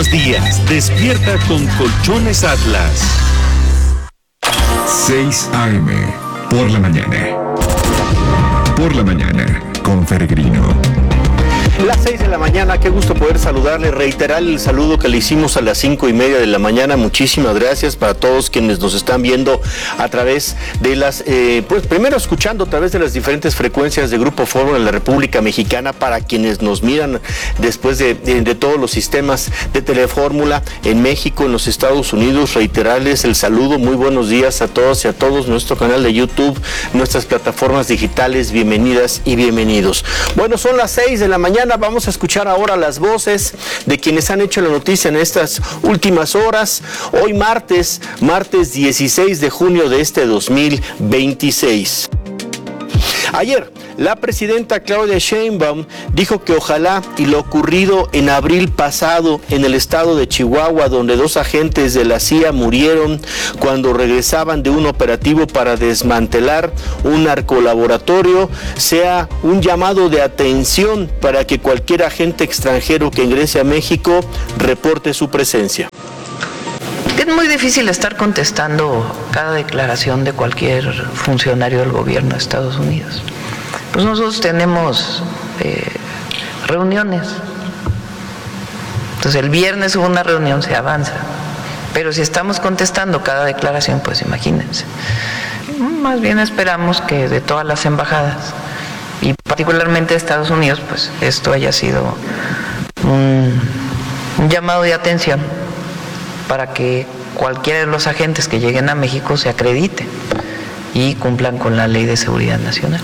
buenos días. Despierta con Colchones Atlas. 6 a.m. por la mañana. Por la mañana, con Peregrino. Las 6 de la mañana, qué gusto poder saludarle, reiterar el saludo que le hicimos a las 5:30 de la mañana. Muchísimas gracias para todos quienes nos están viendo a través de las, primero escuchando a través de las diferentes frecuencias de Grupo Fórmula en la República Mexicana, para quienes nos miran después de todos los sistemas de Telefórmula en México, en los Estados Unidos. Reiterarles el saludo, muy buenos días a todos y a todos, nuestro canal de YouTube, nuestras plataformas digitales, bienvenidas y bienvenidos. Bueno, son las 6 de la mañana. Vamos a escuchar ahora las voces de quienes han hecho la noticia en estas últimas horas. Hoy martes 16 de junio de este 2026. Ayer, la presidenta Claudia Sheinbaum dijo que ojalá y lo ocurrido en abril pasado en el estado de Chihuahua, donde 2 agentes de la CIA murieron cuando regresaban de un operativo para desmantelar un narcolaboratorio, sea un llamado de atención para que cualquier agente extranjero que ingrese a México reporte su presencia. Es muy difícil estar contestando cada declaración de cualquier funcionario del gobierno de Estados Unidos. Pues nosotros tenemos reuniones. Entonces el viernes hubo una reunión, se avanza. Pero si estamos contestando cada declaración, pues imagínense. Más bien esperamos que de todas las embajadas, y particularmente de Estados Unidos, pues esto haya sido un llamado de atención para que cualquiera de los agentes que lleguen a México se acredite y cumplan con la Ley de Seguridad Nacional.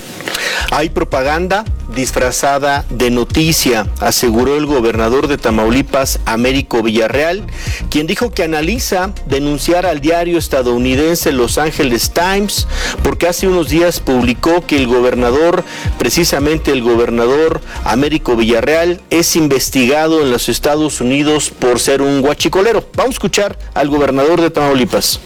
Hay propaganda disfrazada de noticia, aseguró el gobernador de Tamaulipas, Américo Villarreal, quien dijo que analiza denunciar al diario estadounidense Los Angeles Times, porque hace unos días publicó que precisamente el gobernador Américo Villarreal, es investigado en los Estados Unidos por ser un huachicolero. Vamos a escuchar al gobernador de Tamaulipas.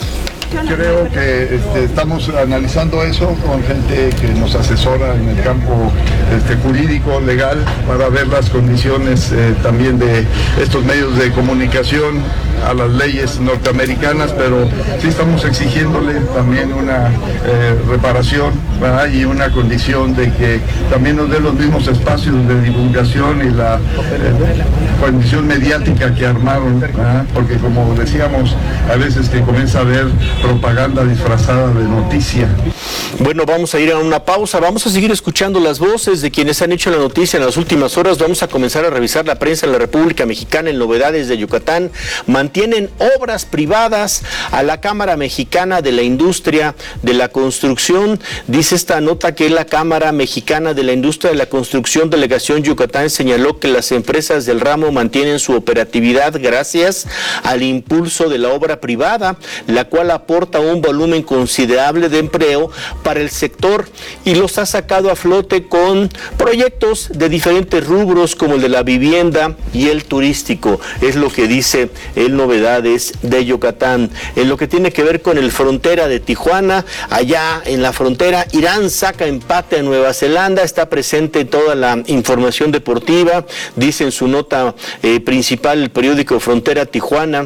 Creo que estamos analizando eso con gente que nos asesora en el campo jurídico, legal, para ver las condiciones también de estos medios de comunicación a las leyes norteamericanas, pero sí estamos exigiéndole también una reparación, ¿verdad? Y una condición de que también nos dé los mismos espacios de divulgación y la condición mediática que armaron, ¿verdad? Porque como decíamos, a veces que comienza a haber propaganda disfrazada de noticia. Bueno, vamos a ir a una pausa, vamos a seguir escuchando las voces de quienes han hecho la noticia en las últimas horas. Vamos a comenzar a revisar la prensa en la República Mexicana en novedades de Yucatán. Mantienen obras privadas a la Cámara Mexicana de la Industria de la Construcción. Dice esta nota que la Cámara Mexicana de la Industria de la Construcción, Delegación Yucatán, señaló que las empresas del ramo mantienen su operatividad gracias al impulso de la obra privada, la cual aporta un volumen considerable de empleo para el sector y los ha sacado a flote con proyectos de diferentes rubros como el de la vivienda y el turístico. Es lo que dice el Novedades de Yucatán. En lo que tiene que ver con el frontera de Tijuana, allá en la frontera, Irán saca empate a Nueva Zelanda. Está presente toda la información deportiva. Dice en su nota principal el periódico Frontera Tijuana: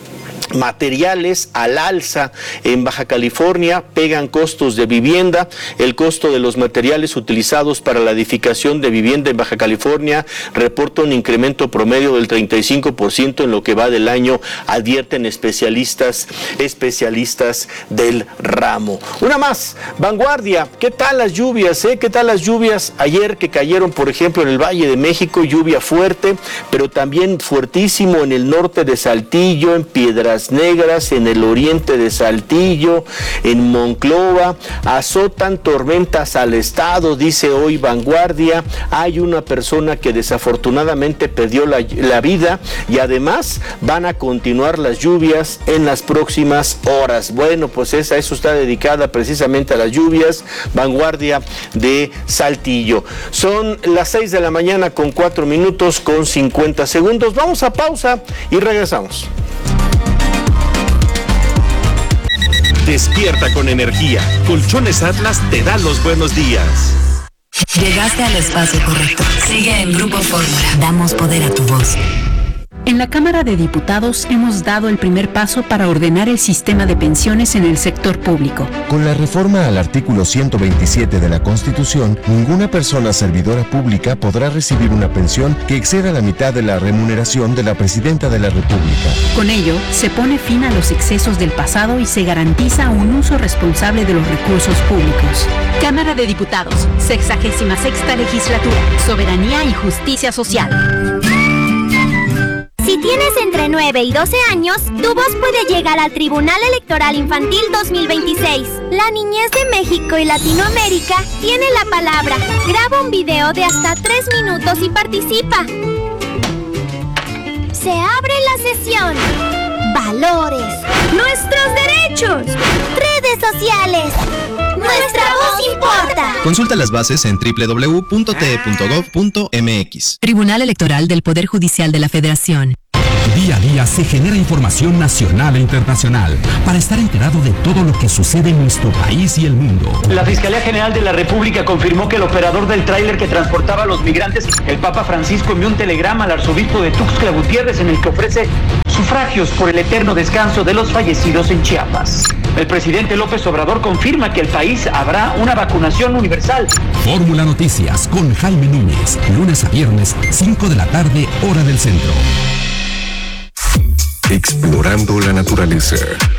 materiales al alza en Baja California, pegan costos de vivienda. El costo de los materiales utilizados para la edificación de vivienda en Baja California reporta un incremento promedio del 35% en lo que va del año, advierten especialistas del ramo. Una más, Vanguardia, ¿qué tal las lluvias? ¿Qué tal las lluvias ayer que cayeron, por ejemplo, en el Valle de México? Lluvia fuerte, pero también fuertísimo en el norte de Saltillo, en Piedras Negras, en el oriente de Saltillo, en Monclova. Azotan tormentas al estado, dice hoy Vanguardia. Hay una persona que desafortunadamente perdió la vida y además van a continuar las lluvias en las próximas horas. Bueno, pues eso está dedicada precisamente a las lluvias. Vanguardia de Saltillo. Son las 6 de la mañana con 4 minutos con 50 segundos. Vamos a pausa y regresamos. Despierta con energía. Colchones Atlas te da los buenos días. Llegaste al espacio correcto. Sigue en Grupo Fórmula. Damos poder a tu voz. En En la Cámara de Diputados hemos dado el primer paso para ordenar el sistema de pensiones en el sector público. Con la reforma al artículo 127 de la Constitución, ninguna persona servidora pública podrá recibir una pensión que exceda la mitad de la remuneración de la Presidenta de la República. Con ello, se pone fin a los excesos del pasado y se garantiza un uso responsable de los recursos públicos. Cámara de Diputados, 66ª Legislatura, Soberanía y Justicia Social. Si tienes entre 9 y 12 años, tu voz puede llegar al Tribunal Electoral Infantil 2026. La niñez de México y Latinoamérica tiene la palabra. Graba un video de hasta 3 minutos y participa. Se abre la sesión. Valores. Nuestros derechos. Redes sociales. Nuestra voz importa. Consulta las bases en www.te.gov.mx. Tribunal Electoral del Poder Judicial de la Federación. Día a día se genera información nacional e internacional para estar enterado de todo lo que sucede en nuestro país y el mundo. La Fiscalía General de la República confirmó que el operador del tráiler que transportaba a los migrantes, el Papa Francisco, envió un telegrama al arzobispo de Tuxtla Gutiérrez en el que ofrece sufragios por el eterno descanso de los fallecidos en Chiapas. El presidente López Obrador confirma que el país habrá una vacunación universal. Fórmula Noticias con Jaime Núñez, lunes a viernes, 5 de la tarde, hora del centro. Explorando la naturaleza.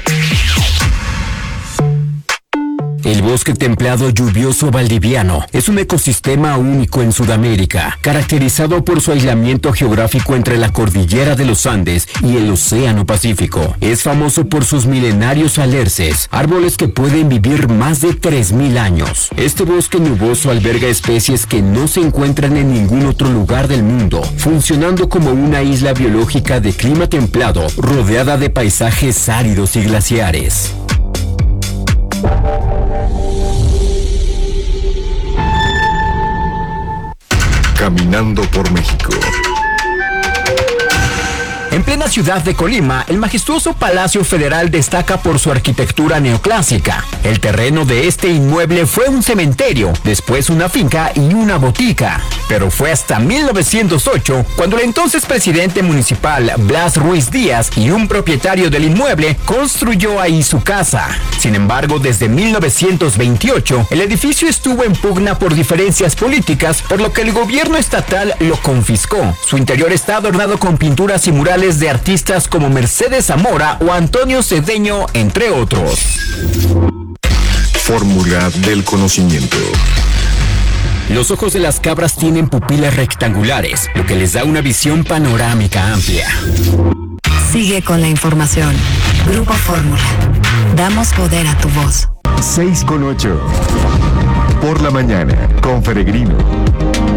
El bosque templado lluvioso valdiviano es un ecosistema único en Sudamérica, caracterizado por su aislamiento geográfico entre la cordillera de los Andes y el Océano Pacífico. Es famoso por sus milenarios alerces, árboles que pueden vivir más de 3.000 años. Este bosque nuboso alberga especies que no se encuentran en ningún otro lugar del mundo, funcionando como una isla biológica de clima templado, rodeada de paisajes áridos y glaciares. Caminando por México. En plena ciudad de Colima, el majestuoso Palacio Federal destaca por su arquitectura neoclásica. El terreno de este inmueble fue un cementerio, después una finca y una botica. Pero fue hasta 1908 cuando el entonces presidente municipal Blas Ruiz Díaz y un propietario del inmueble construyó ahí su casa. Sin embargo, desde 1928, el edificio estuvo en pugna por diferencias políticas, por lo que el gobierno estatal lo confiscó. Su interior está adornado con pinturas y murales de artistas como Mercedes Zamora o Antonio Cedeño, entre otros. Fórmula del conocimiento. Los ojos de las cabras tienen pupilas rectangulares, lo que les da una visión panorámica amplia. Sigue con la información. Grupo Fórmula. Damos poder a tu voz. 6 con 8. Por la mañana, con Peregrino.